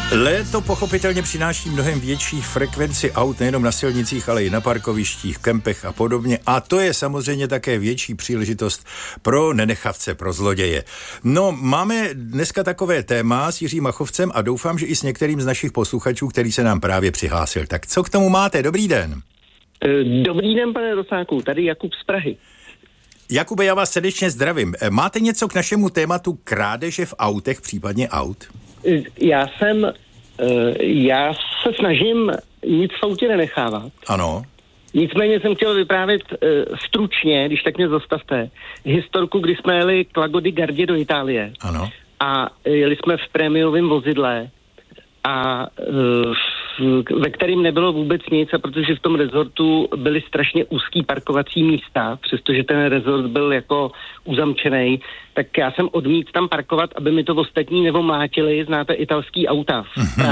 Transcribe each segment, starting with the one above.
Léto pochopitelně přináší mnohem větší frekvenci aut nejenom na silnicích, ale i na parkovištích, kempech a podobně. A to je samozřejmě také větší příležitost pro nenechavce, pro zloděje. No, máme dneska takové téma s Jiřím Machovcem a doufám, že i s některým z našich posluchačů, který se nám právě přihlásil. Tak co k tomu máte? Dobrý den. Dobrý den, pane Rosáku, tady Jakub z Prahy. Jakube, já vás srdečně zdravím. Máte něco k našemu tématu krádeže v autech, případně aut? Já se snažím nic v autě nenechávat. Ano. Nicméně jsem chtěl vyprávět stručně, když tak mě zastavte, historku, kdy jsme jeli k Lago di Gardi do Itálie. Ano. A jeli jsme v prémiovém vozidle a ve kterým nebylo vůbec nic, a protože v tom rezortu byly strašně úzký parkovací místa, přestože ten rezort byl jako uzamčenej, tak já jsem odmít tam parkovat, aby mi to ostatní nevomlátili, znáte italský auta.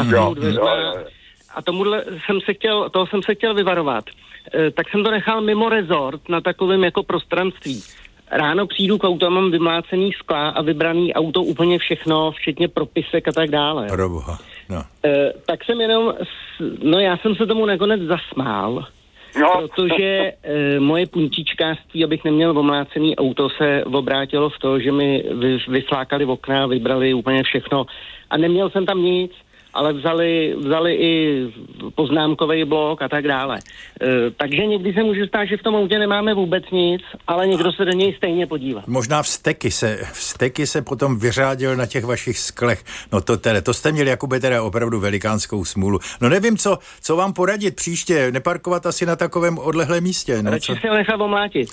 A toho jsem se chtěl vyvarovat. Tak jsem to nechal mimo rezort na takovém jako prostranství. Ráno přijdu k autu a mám vymlácený skla a vybraný auto úplně všechno, včetně propisek a tak dále. Proboha, no. Tak jsem já jsem se tomu nakonec zasmál, protože moje puntíčkářství, abych neměl omlácený auto, se obrátilo v to, že mi vyslákali okna, vybrali úplně všechno a neměl jsem tam nic, ale vzali i poznámkový blok a tak dále. Takže někdy se může stát, že v tom autě nemáme vůbec nic, ale někdo se do něj stejně podívá. Možná vsteky se potom vyřádil na těch vašich sklech. No to jste měli, Jakube, teda opravdu velikánskou smůlu. No nevím, co vám poradit příště, neparkovat asi na takovém odlehlém místě. No, radši si ho nechat omlátit.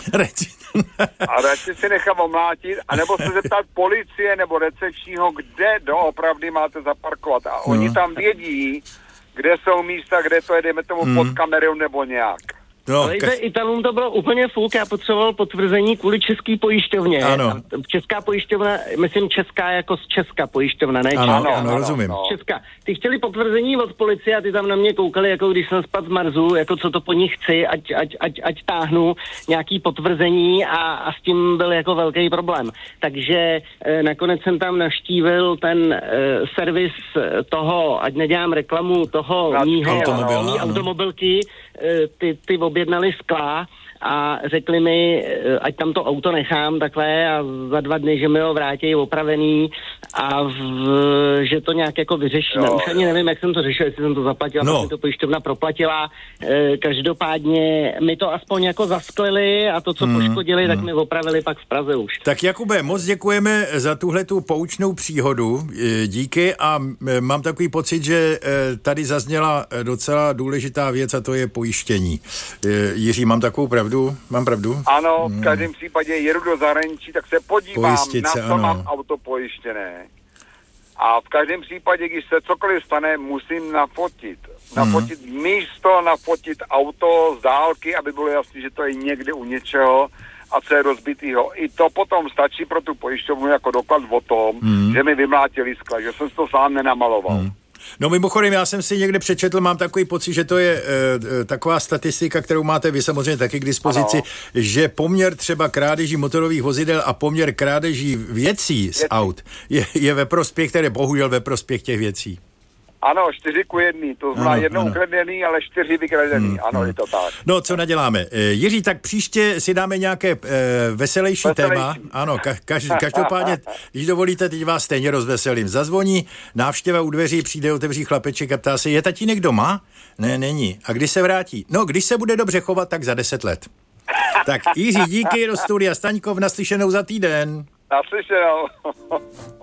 A radši si nechat omlátit, anebo se zeptat policie nebo recepčního, kde doopravdy máte zaparkovat. A oni tam vědí, kde jsou místa, kde to je, dejme tomu, pod kamerou nebo nějak. No, ale Italům to bylo úplně fuk, já potřeboval potvrzení kvůli český pojišťovně. Ano. Česká pojišťovna, myslím česká jako z Česká pojišťovna, ne? Ano, rozumím. Česká. Ty chtěli potvrzení od policie a ty tam na mě koukali, jako když jsem spadl z Marsu, jako co to po nich chci, ať táhnu nějaký potvrzení a s tím byl jako velký problém. Takže nakonec jsem tam navštívil ten servis toho, ať nedělám reklamu, toho mýho automobilky, ty objednali skla a řekli mi, ať tam to auto nechám takhle a za 2 dny, že mi ho vrátí opravený a že to nějak jako vyřešíme. Už ani nevím, jak jsem to řešil, jestli jsem to zaplatil, a mi to pojišťovna proplatila. Každopádně mi to aspoň jako zasklili a to, co poškodili, tak mi opravili pak v Praze už. Tak Jakube, moc děkujeme za tuhletu poučnou příhodu. Díky a mám takový pocit, že tady zazněla docela důležitá věc a to je pojištění. Jiří, mám takovou pravdu? Mám pravdu? Ano, v každém případě jedu do zahraničí, tak se podívám, na co mám auto pojištěné. A v každém případě, když se cokoliv stane, musím nafotit. Nafotit místo, nafotit auto z dálky, aby bylo jasné, že to je někde u něčeho a co je rozbitýho. I to potom stačí pro tu pojišťovnu jako doklad o tom, že mi vymlátili skla, že jsem to sám nenamaloval. No mimochodem, já jsem si někde přečetl, mám takový pocit, že to je taková statistika, kterou máte vy samozřejmě taky k dispozici, že poměr třeba krádeží motorových vozidel a poměr krádeží věcí z aut je ve prospěch, které bohužel ve prospěch těch věcí. Ano, 4:1, to znamená jednou ukradený, ale 4 vykradený, ano, je to tak. No, co naděláme? Jiří, tak příště si dáme nějaké veselější téma. Ano, každopádně, když dovolíte, teď vás stejně rozveselím. Zazvoní návštěva u dveří, přijde, otevří chlapeček a ptá se, je tatínek doma? Ne, není. A kdy se vrátí? No, když se bude dobře chovat, tak za 10 let. Tak Jiří, díky, do studia Staňkov, naslyšenou za týden. Naslyšenou.